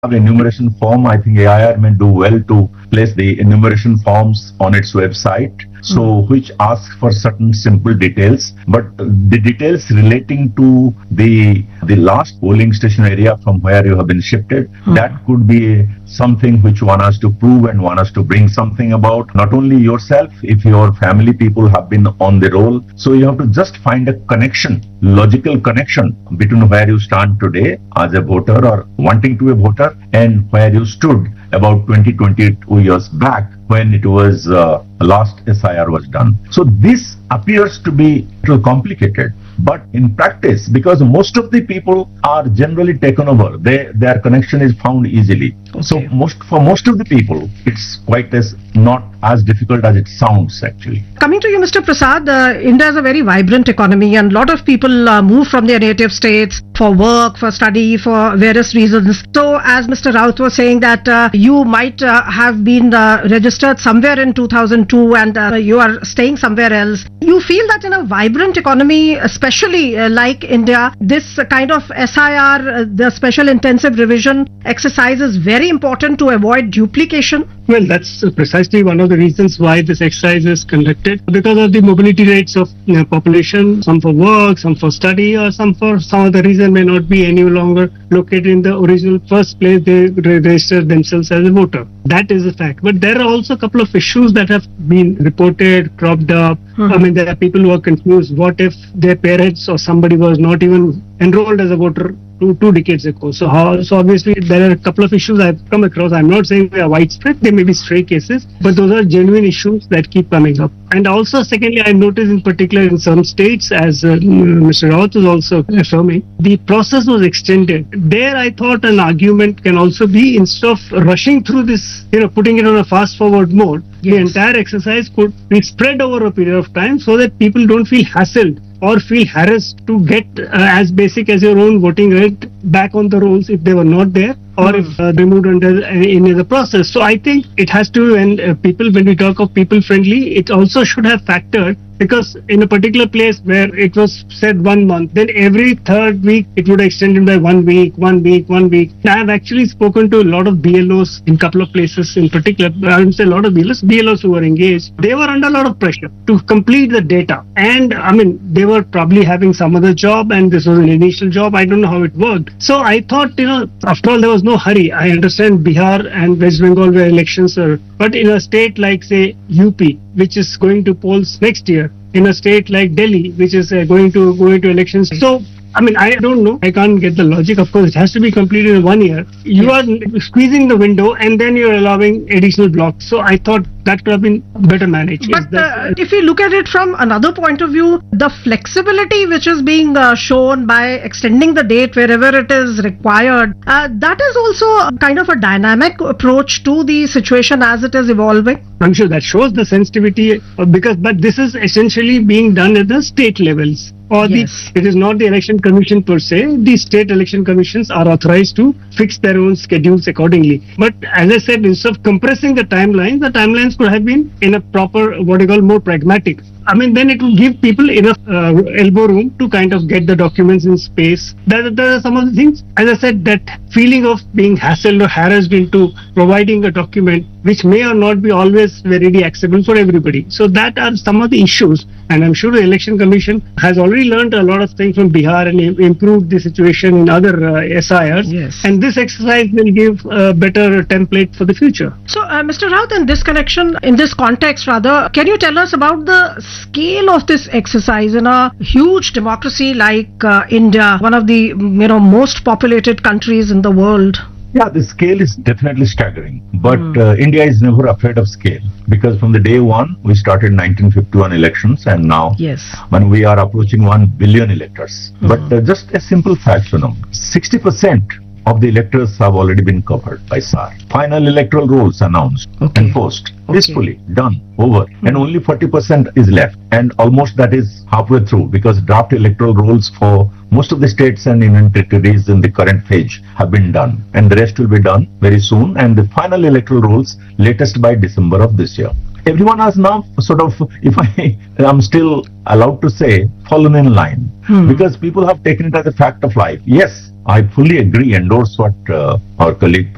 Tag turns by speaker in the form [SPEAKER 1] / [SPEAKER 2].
[SPEAKER 1] have enumeration form. I think AIR may do well to place the enumeration forms on its website, so which asks for certain simple details, but the details relating to the last polling station area from where you have been shifted, that could be something which one has to prove and one has to bring something about, not only yourself, if your family people have been on the roll. So you have to just find a connection, logical connection between where you stand today as a voter or wanting to be a voter and where you stood about 22 years back when it was last SIR was done. So this appears to be a little complicated, but in practice, because most of the people are generally taken over, their connection is found easily.
[SPEAKER 2] Okay.
[SPEAKER 1] So for most of the people, it's quite not as difficult as it sounds actually.
[SPEAKER 2] Coming to you, Mr. Prasad, India is a very vibrant economy and a lot of people move from their native states for work, for study, for various reasons. So as Mr. Raut was saying that you might have been registered somewhere in 2002 and you are staying somewhere else. You feel that in a vibrant economy, especially like India, this kind of SIR, the special intensive revision exercise is very important to avoid duplication?
[SPEAKER 3] Well, that's precisely one of the reasons why this exercise is conducted, because of the mobility rates of population, some for work, some for study, or some for some other reason may not be any longer located in the original first place they register themselves as a voter. That is a fact. But there are also a couple of issues that have been reported, cropped up. I mean, there are people who are confused. What if their parents or somebody was not even enrolled as a voter two decades ago? So obviously there are a couple of issues I've come across. I'm not saying they are widespread. They may be stray cases, but those are genuine issues that keep coming up. And also, secondly, I noticed in particular in some states, as Mr. Raut was also affirming, the process was extended. There, I thought an argument can also be, instead of rushing through this, putting it on a fast-forward mode, the entire exercise could be spread over a period of time so that people don't feel hassled or feel harassed to get as basic as your own voting right back on the rolls if they were not there, or if removed under any other process. So I think it has to, and when we talk of people friendly, it also should have factored, because in a particular place where it was said 1 month, then every third week it would extend it by 1 week. I have actually spoken to a lot of BLOs in a couple of places in particular. I wouldn't say a lot of BLOs who were engaged. They were under a lot of pressure to complete the data. And I mean, they were probably having some other job and this was an initial job. I don't know how it worked. So I thought, after all, there was no hurry. I understand Bihar and West Bengal where elections are, but in a state like, say, UP, which is going to polls next year, in a state like Delhi, which is going to elections. So, I mean, I don't know. I can't get the logic. Of course, it has to be completed in 1 year. You are squeezing the window and then you're allowing additional blocks. So I thought that could have been better managed.
[SPEAKER 2] But if you look at it from another point of view, the flexibility which is being shown by extending the date wherever it is required, that is also kind of a dynamic approach to the situation as it is evolving.
[SPEAKER 3] I'm sure that shows the sensitivity but this is essentially being done at the state levels. It is not the election commission per se. The state election commissions are authorized to fix their own schedules accordingly. But as I said, instead of compressing the timelines could have been in a proper, more pragmatic. I mean, then it will give people enough elbow room to kind of get the documents in space. There are some of the things, as I said, that feeling of being hassled or harassed into providing a document which may or not be always very accessible for everybody. So that are some of the issues. And I'm sure the Election Commission has already learned a lot of things from Bihar and improved the situation in other SIRs.
[SPEAKER 2] Yes.
[SPEAKER 3] And this exercise will give a better template for the future.
[SPEAKER 2] So, Mr. Raut, in this context, can you tell us about the scale of this exercise in a huge democracy like India, one of the most populated countries in the world?
[SPEAKER 1] Yeah, the scale is definitely staggering, but India is never afraid of scale, because from the day one, we started 1951 elections and now when we are approaching 1 billion electors. But just a simple fact, 60% of the electors have already been covered by SAR. Final electoral rolls announced, enforced, peacefully, done, over, and only 40% is left. And almost that is halfway through, because draft electoral rolls for most of the states and union territories in the current phase have been done. And the rest will be done very soon. And the final electoral rolls latest by December of this year. Everyone has now sort of, if I'm still allowed to say, fallen in line, because people have taken it as a fact of life. Yes, I fully agree, endorse what our colleague